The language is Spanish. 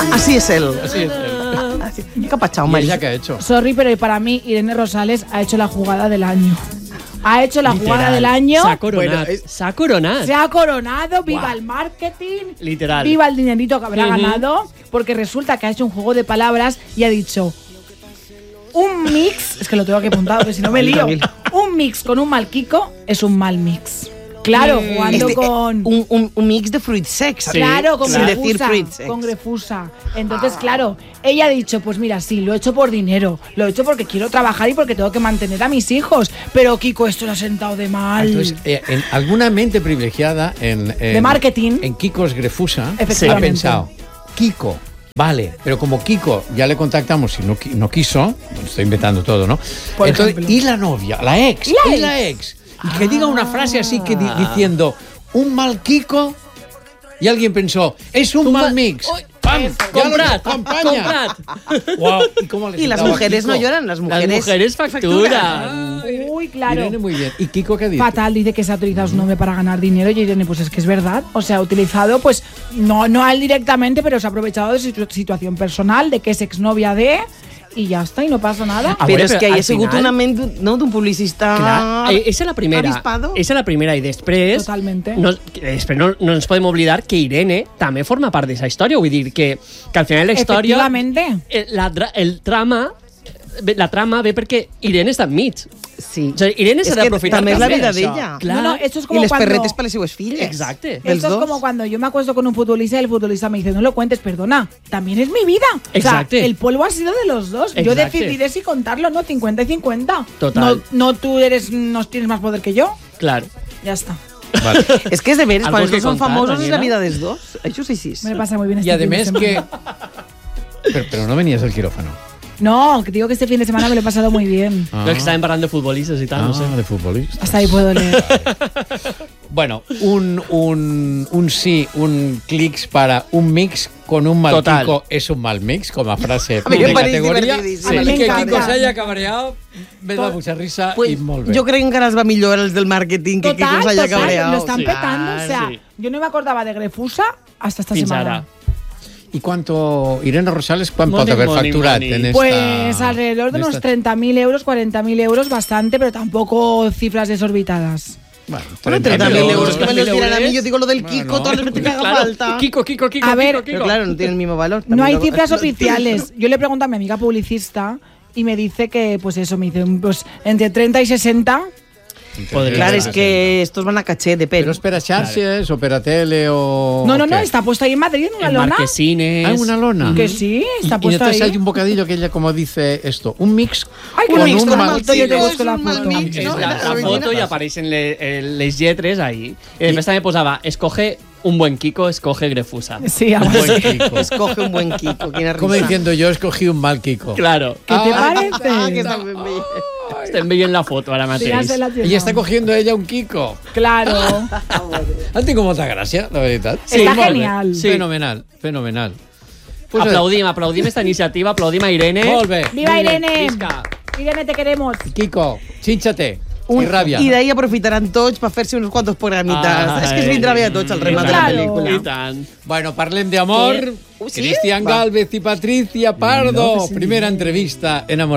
Así es él. Así es él. ¿Qué ha pasado, ¿Y Mari? ella qué ha hecho? Sorry, pero para mí Irene Rosales ha hecho la jugada del año. Ha hecho la jugada del año. Se ha coronado. Bueno, Se ha coronado. Se ha coronado, viva el marketing, Literal. viva el dinerito que habrá ganado, porque resulta que ha hecho un juego de palabras y ha dicho un mix, es que lo tengo aquí apuntado, que si no me lío, un mix con un mal Kiko es un mal mix. Claro, jugando con... Un mix de fruit sex. Claro, con sin decir Grefusa, fruit sex. con Grefusa. Entonces, claro, ella ha dicho, pues mira, sí, lo he hecho por dinero, lo he hecho porque quiero trabajar y porque tengo que mantener a mis hijos, pero Kiko esto lo ha sentado de mal. Entonces, en alguna mente privilegiada De marketing. en Kiko's Grefusa ha Efectivamente. pensado, Kiko, vale, pero como Kiko ya le contactamos y no quiso, estoy inventando todo, ¿no? Por Entonces, ejemplo. y la novia, la ex, y la ex. Y que diga una frase así que diciendo, un mal Kiko, y alguien pensó, es un mal mix. ¡Pam! Ya lo Comprad, acompaña. comprad. Wow. ¿Y, cómo le Y las sentaba mujeres Kiko? no lloran, las Las mujeres... mujeres facturan. Uy, claro. Irene, muy bien. ¿Y Kiko qué dice? Fatal, dice que se ha utilizado su nombre para ganar dinero y Irene, pues es que es verdad. O sea, ha utilizado, pues, no a él directamente, pero se ha aprovechado de su situación personal, de que es exnovia de... Y ya está, y no passa nada. Ah, Però bueno, és que però hi ha al sigut final- una ment d'un publicista... Clar, esa és la primera. avispado. Esa és la primera. I després... Totalmente. Després no ens podem oblidar que Irene també forma part d'aquesta història. Vull dir que al final la història... Efectivamente. La trama ve perquè Irene està enmig. Sí. O sigui, Irene s'ha És que d'aprofitar també és la també vida d'això. d'ella. Clar. No, esto es I como les cuando... perretes per les seues filles. Exacte. Dels Esto es dos. como cuando yo me acuesto con un futbolista y el futbolista me dice, no lo cuentes, perdona, también es mi vida. Exacte. O sea, el polvo ha sido de los dos. Yo Exacte. decidiré si contarlo o no, 50 y 50. Total. No tú no tienes más poder que yo. Clar. Ya está. Vale. És que és de veres, Algo quan els que dos són contar, famosos és la Daniela? vida dels dos. Això és així. Me lo pasa muy bien Y este fin de además que... semana. Pero no venías al quirófano. No, que digo que este fin de semana me lo he pasado muy bien. No, que estàvem parlant de futbolistes i tal, no sé. de futbolistas. Hasta ahí puedo leer. Bueno, un sí, un clics para un mix con un mal Total. Kiko es un mal mix, como frase A mí me de parece categoría. divertidísimo. A mí me Y que encanta. Kiko se haya cabreado, me da mucha risa Pues, y molt bé. jo crec que encara els va millor els del màrqueting que Total, Kiko s'haya total, cabreado. lo están Sí. petando. O sea, sí. yo no me acordaba de Grefusa hasta esta Fins semana. ara. ¿Y cuánto, Irene Rosales, cuánto Money, haber money, facturat money. en esta... Pues alrededor de en unos esta- 30.000 euros, 40.000 euros, bastante, pero tampoco cifras desorbitadas. Bueno, Bueno, 30.000 euros que me los 30.000 tiran a mí, euros. yo digo lo del Kiko, todas las veces que haga Claro. falta. Kiko. A ver, Kiko. Pero claro, no tiene el mismo valor. No También hay lo- cifras lo- oficiales. Yo le pregunto a mi amiga publicista y me dice que, pues eso, me dice, pues entre 30 y 60. Podría Claro, ser. es que estos van a caché de Pero pelo. espera, xarxes o per a tele o... No, o qué? está puesto ahí en Madrid en una En lona. Marquesines. ¿Hay una lona? Que sí, está y puesto entonces ahí. hay un bocadillo que ella como dice esto, un mix Ay, con un un mix con mal mal yo te Kiko, busco és la un mal foto. mix, És no? la foto i apareixen les lletres ahí. I després també posava, escoge un buen Kiko, escoge Grefusa. Sí, algo buen así. Kiko. Escoge un buen Kiko. Quina Como risa. diciendo, yo escogí un mal Kiko. Claro. ¿Qué te Ah, parece? que està ben bé. Estem veient la foto ara mateix. Ya se la Y está cogiendo ella un Kiko. Claro. Han tingut molta gràcia, la veritat. Está molt bé. genial. Sí. Fenomenal, fenomenal. Pues, Aplaudim esta iniciativa, aplaudim a Irene. Molt bé. ¡Viva Muy bien. Irene! Visca. Irene, te queremos. Kiko, xínxate. I ràbia. I d'ahir aprofitaran tots per fer-se uns quantos programitas. És que es vindrà bé a tots el remat de la Claro. pel·lícula. I tant. Bueno, parlem de amor. ¿Sí? Cristian Va. Gálvez y Patricia Pardo. Primera entrevista en Amor.